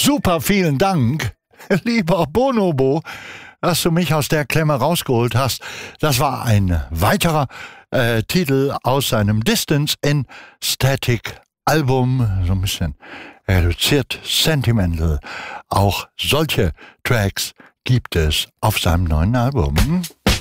Super, vielen Dank, lieber Bonobo, dass du mich aus der Klemme rausgeholt hast. Das war ein weiterer Titel aus seinem Distance in Static Album, so ein bisschen reduziert, sentimental. Auch solche Tracks gibt es auf seinem neuen Album.